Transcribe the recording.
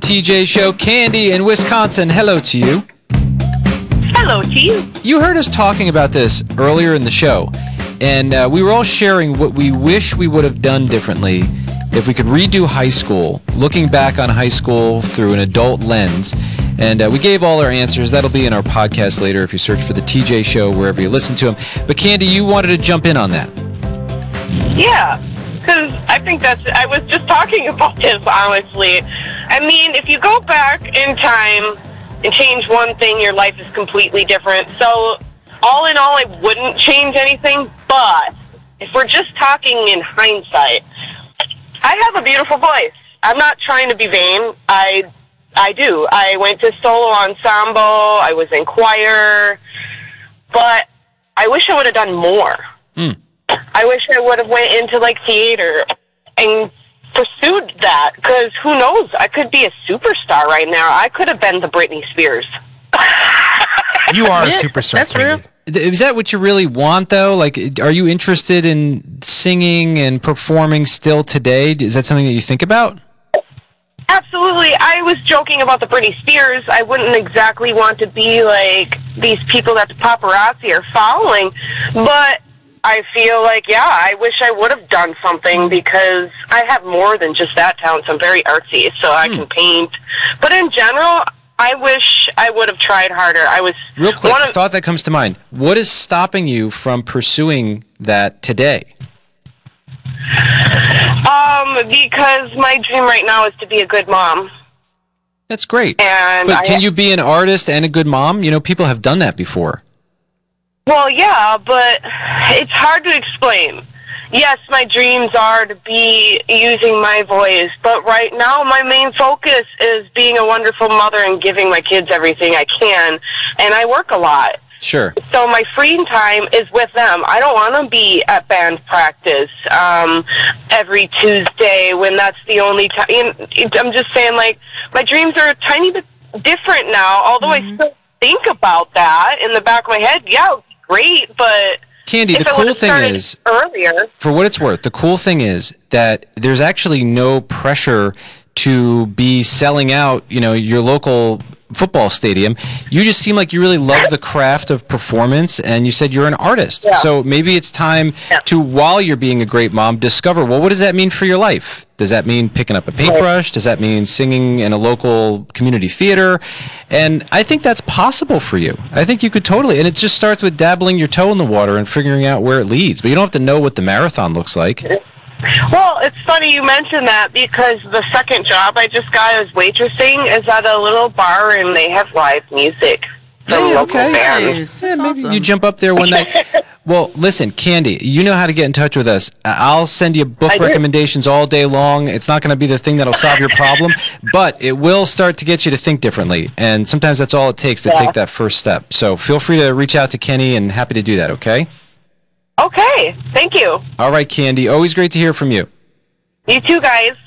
TJ Show. Candy in Wisconsin, hello to you. Hello to you. You heard us talking about this earlier in the show, and we were all sharing what we wish we would have done differently if we could redo high school, looking back on high school through an adult lens. And we gave all our answers. That'll be in our podcast later if you search for the TJ Show wherever you listen to them. But Candy, you wanted to jump in on that. Yeah, because I think I was just talking about this, honestly. I mean, if you go back in time and change one thing, your life is completely different. So, all in all, I wouldn't change anything. But if we're just talking in hindsight, I have a beautiful voice. I'm not trying to be vain. I do. I went to solo ensemble. I was in choir. But I wish I would have done more. I wish I would have went into, like, theater and pursued that. Because who knows? I could be a superstar right now. I could have been the Britney Spears. You are a superstar. That's real. Is that what you really want, though? Like, are you interested in singing and performing still today? Is that something that you think about? Absolutely. I was joking about the Britney Spears. I wouldn't exactly want to be like these people that the paparazzi are following. But I feel like, yeah, I wish I would have done something because I have more than just that talent. So I'm very artsy, so I can paint. But in general, I wish I would have tried harder. Real quick, thought that comes to mind. What is stopping you from pursuing that today? Because my dream right now is to be a good mom. That's great. And but can you be an artist and a good mom? You know, people have done that before. Well, yeah, but it's hard to explain. Yes, my dreams are to be using my voice, but right now my main focus is being a wonderful mother and giving my kids everything I can, and I work a lot. Sure. So my free time is with them. I don't want to be at band practice every Tuesday when that's the only time. I'm just saying, like, my dreams are a tiny bit different now, although I still think about that in the back of my head. Yeah, great, but Candy, the cool thing is, earlier, for what it's worth, the cool thing is that there's actually no pressure to be selling out, you know, your local football stadium. You just seem like you really love the craft of performance, and you said you're an artist. Yeah. So maybe it's time to, while you're being a great mom, discover, well, what does that mean for your life? Does that mean picking up a paintbrush? Does that mean singing in a local community theater? And I think that's possible for you. I think you could totally, and it just starts with dabbling your toe in the water and figuring out where it leads. But you don't have to know what the marathon looks like. Well, it's funny you mention that because the second job I just got as waitressing is at a little bar and they have live music from local bands. Yeah, maybe awesome. you jump up there one night. Well, listen, Candy, you know how to get in touch with us. I'll send you book recommendations all day long. It's not going to be the thing that'll solve your problem, but it will start to get you to think differently. And sometimes that's all it takes to take that first step. So feel free to reach out to Kenny, and happy to do that, okay? Okay, thank you. All right, Candy. Always great to hear from you. You too, guys.